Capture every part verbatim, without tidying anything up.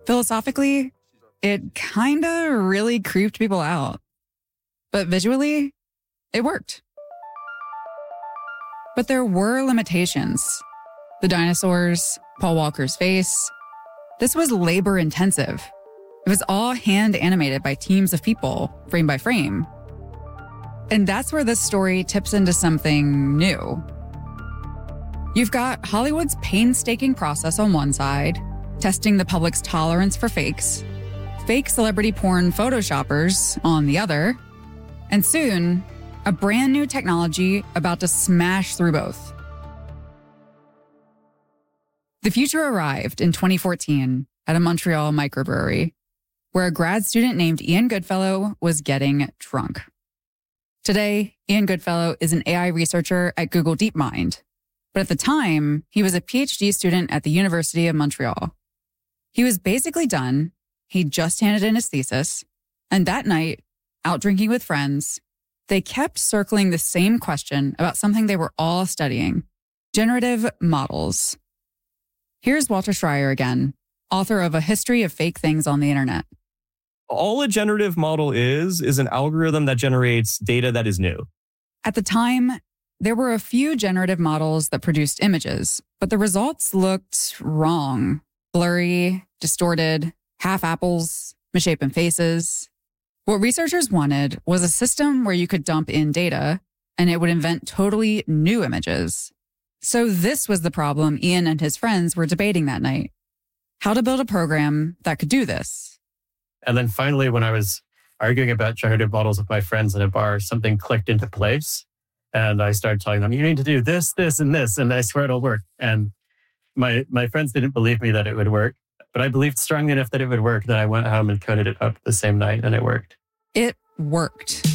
Philosophically, it kinda really creeped people out. But visually, it worked. But there were limitations. The dinosaurs, Paul Walker's face. This was labor intensive. It was all hand animated by teams of people, frame by frame. And that's where this story tips into something new. You've got Hollywood's painstaking process on one side, testing the public's tolerance for fakes, fake celebrity porn photoshoppers on the other, and soon, a brand new technology about to smash through both. The future arrived in twenty fourteen at a Montreal microbrewery, where a grad student named Ian Goodfellow was getting drunk. Today, Ian Goodfellow is an A I researcher at Google DeepMind, but at the time, he was a PhD student at the University of Montreal. He was basically done, he'd just handed in his thesis, and that night, out drinking with friends, they kept circling the same question about something they were all studying, generative models. Here's Walter Schreier again, author of A History of Fake Things on the Internet. All a generative model is, is an algorithm that generates data that is new. At the time, there were a few generative models that produced images, but the results looked wrong. Blurry, distorted, half apples, misshapen faces. What researchers wanted was a system where you could dump in data and it would invent totally new images. So this was the problem Ian and his friends were debating that night. How to build a program that could do this. And then finally, when I was arguing about generative models with my friends in a bar, something clicked into place. And I started telling them, you need to do this, this, and this, and I swear it'll work. And my my friends didn't believe me that it would work. But I believed strongly enough that it would work that I went home and coded it up the same night, and it worked. It worked.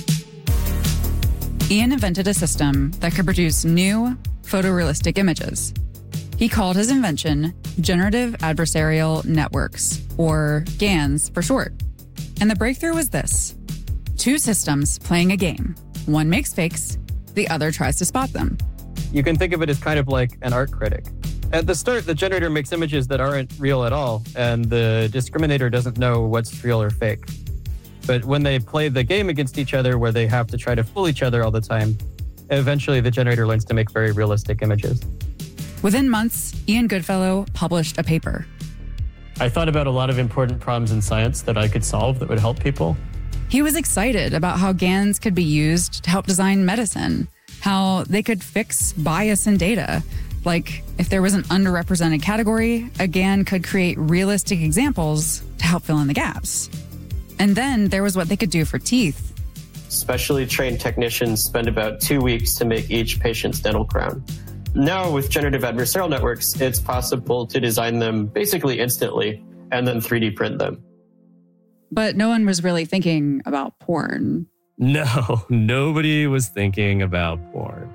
Ian invented a system that could produce new, photorealistic images. He called his invention Generative Adversarial Networks, or GANs for short. And the breakthrough was this. Two systems playing a game. One makes fakes, the other tries to spot them. You can think of it as kind of like an art critic. At the start, the generator makes images that aren't real at all, and the discriminator doesn't know what's real or fake. But when they play the game against each other, where they have to try to fool each other all the time, eventually the generator learns to make very realistic images. Within months, Ian Goodfellow published a paper. I thought about a lot of important problems in science that I could solve that would help people. He was excited about how GANs could be used to help design medicine, how they could fix bias in data. Like, if there was an underrepresented category, a GAN could create realistic examples to help fill in the gaps. And then there was what they could do for teeth. Specially trained technicians spend about two weeks to make each patient's dental crown. Now, with generative adversarial networks, it's possible to design them basically instantly and then three D print them. But no one was really thinking about porn. No, nobody was thinking about porn.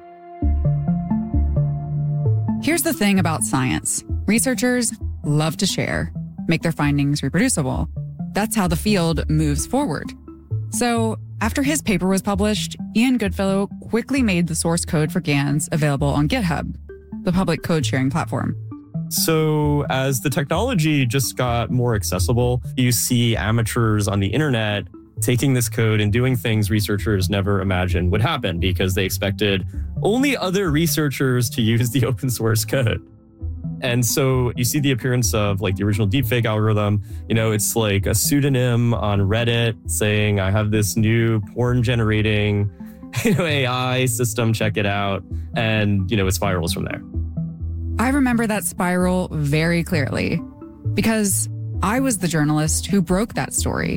Here's the thing about science. Researchers love to share, make their findings reproducible. That's how the field moves forward. So after his paper was published, Ian Goodfellow quickly made the source code for GANs available on GitHub, the public code sharing platform. So as the technology just got more accessible, you see amateurs on the internet taking this code and doing things researchers never imagined would happen because they expected only other researchers to use the open source code. And so you see the appearance of like the original deepfake algorithm. You know, it's like a pseudonym on Reddit saying, I have this new porn generating, you know, A I system, check it out. And, you know, it spirals from there. I remember that spiral very clearly because I was the journalist who broke that story.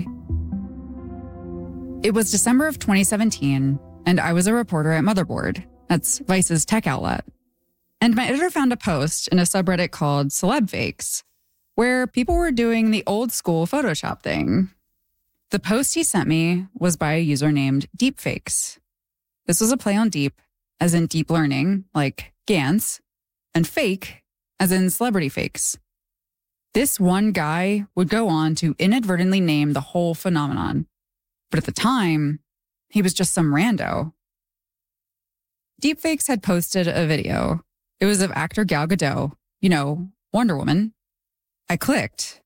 It was December of twenty seventeen, and I was a reporter at Motherboard. That's Vice's tech outlet. And my editor found a post in a subreddit called Celeb Fakes, where people were doing the old school Photoshop thing. The post he sent me was by a user named Deepfakes. This was a play on deep, as in deep learning, like GANs, and fake, as in celebrity fakes. This one guy would go on to inadvertently name the whole phenomenon. But at the time, he was just some rando. Deepfakes had posted a video. It was of actor Gal Gadot, you know, Wonder Woman. I clicked,